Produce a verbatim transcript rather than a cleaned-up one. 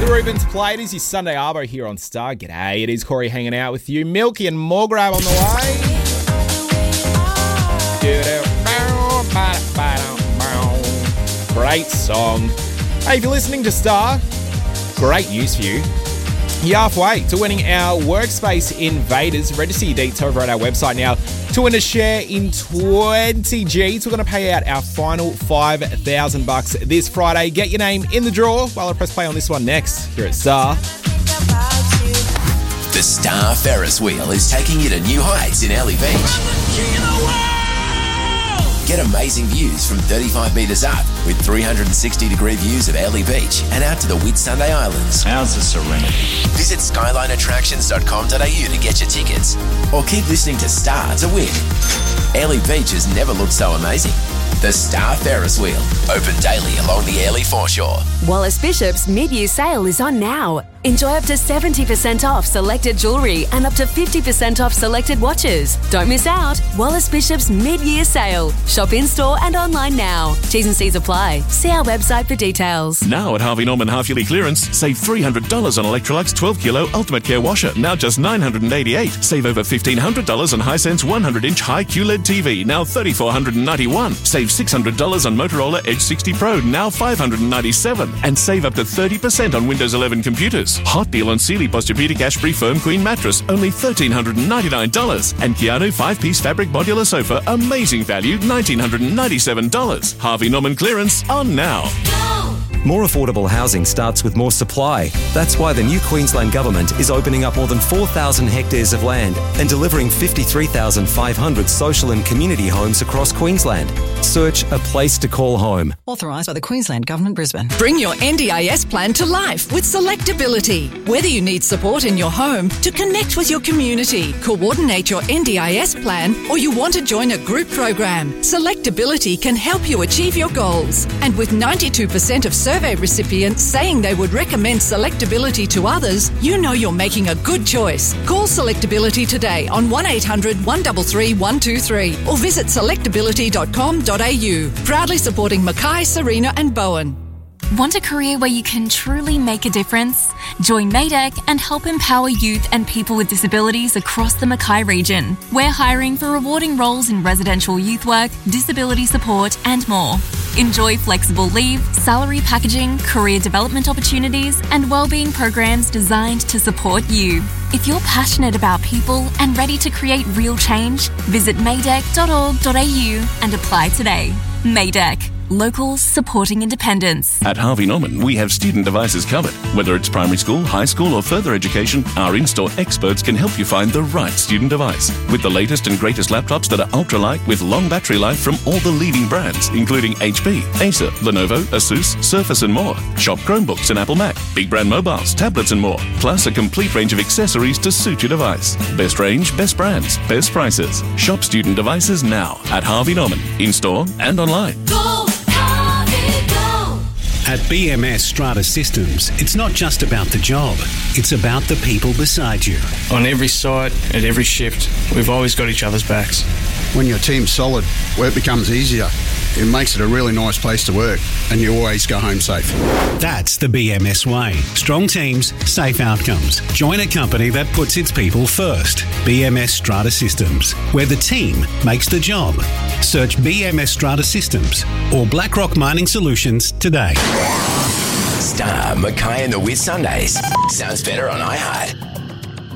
The Rubens Play. It is your Sunday Arvo here on Star. G'day, it is Corey hanging out with you. Milky and more grab on the way. Great song. Hey, if you're listening to Star, great news for you. You're halfway to winning our Workspace Invaders. Register your deets over at our website now to win a share in twenty G's. We're going to pay out our final five thousand bucks this Friday. Get your name in the draw while I press play on this one next here at Star. The Star Ferris wheel is taking you to new heights in Early Beach. Get amazing views from thirty-five metres up with three hundred sixty degree views of Early Beach and out to the Whitsunday Islands. How's the serenity? Visit skyline attractions dot com dot a u to get your tickets or keep listening to Star to win. Early Beach has never looked so amazing. The Star Ferris wheel, open daily along the Airlie foreshore. Wallace Bishop's mid-year sale is on now. Enjoy up to seventy percent off selected jewellery and up to fifty percent off selected watches. Don't miss out. Wallace Bishop's mid-year sale. Shop in-store and online now. T's and C's apply. See our website for details. Now at Harvey Norman half-yearly clearance, save three hundred dollars on Electrolux twelve kilo Ultimate Care washer, now just nine hundred eighty-eight dollars. Save over fifteen hundred dollars on Hisense one hundred inch high Q L E D T V, now three thousand four hundred ninety-one dollars. Save six hundred dollars on Motorola Edge sixty Pro, now five hundred ninety-seven dollars. And save up to thirty percent on Windows eleven computers. Hot deal on Sealy Posturepedic Ashbury Firm Queen Mattress, only one thousand three hundred ninety-nine dollars. And Keanu five-piece fabric modular sofa, amazing value, one thousand nine hundred ninety-seven dollars. Harvey Norman clearance on now. More affordable housing starts with more supply. That's why the new Queensland Government is opening up more than four thousand hectares of land and delivering fifty-three thousand five hundred social and community homes across Queensland. Search a place to call home. Authorised by the Queensland Government, Brisbane. Bring your N D I S plan to life with Selectability. Whether you need support in your home to connect with your community, coordinate your N D I S plan, or you want to join a group program, Selectability can help you achieve your goals. And with ninety-two percent of survey recipients saying they would recommend Selectability to others, you know you're making a good choice. Call Selectability today on one eight hundred one three three one two three or visit selectability dot com dot a u. Proudly supporting Mackay, Serena and Bowen. Want a career where you can truly make a difference? Join Maydeck and help empower youth and people with disabilities across the Mackay region. We're hiring for rewarding roles in residential youth work, disability support and more. Enjoy flexible leave, salary packaging, career development opportunities and wellbeing programs designed to support you. If you're passionate about people and ready to create real change, visit maydeck dot org dot a u and apply today. Maydeck. Locals supporting independence. At Harvey Norman, we have student devices covered. Whether it's primary school, high school or further education, our in-store experts can help you find the right student device. With the latest and greatest laptops that are ultra-light with long battery life from all the leading brands, including H P, Acer, Lenovo, Asus, Surface and more. Shop Chromebooks and Apple Mac, big brand mobiles, tablets and more. Plus a complete range of accessories to suit your device. Best range, best brands, best prices. Shop student devices now at Harvey Norman, in-store and online. Go! At B M S Strata Systems, it's not just about the job, it's about the people beside you. On every site, at every shift, we've always got each other's backs. When your team's solid, work becomes easier. It makes it a really nice place to work, and you always go home safe. That's the B M S way. Strong teams, safe outcomes. Join a company that puts its people first. B M S Strata Systems, where the team makes the job. Search B M S Strata Systems or BlackRock Mining Solutions today. Star, Mackay and the Whit Sundays. Sounds better on iHeart.